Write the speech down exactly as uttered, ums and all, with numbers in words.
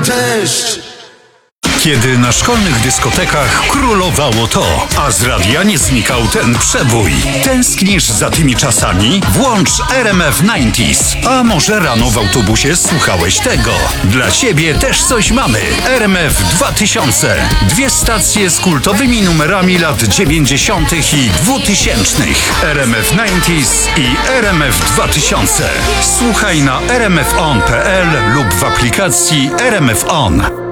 Deszcz! Kiedy na szkolnych dyskotekach królowało to, a z radia nie znikał ten przebój. Tęsknisz za tymi czasami? Włącz R M F dziewięćdziesiąt. A może rano w autobusie słuchałeś tego? Dla ciebie też coś mamy. R M F dwa tysiące. Dwie stacje z kultowymi numerami lat dziewięćdziesiątych i dwutysięcznych. R M F dziewięćdziesiąt i R M F dwa tysiące. Słuchaj na r m f on kropka p l lub w aplikacji R M F On.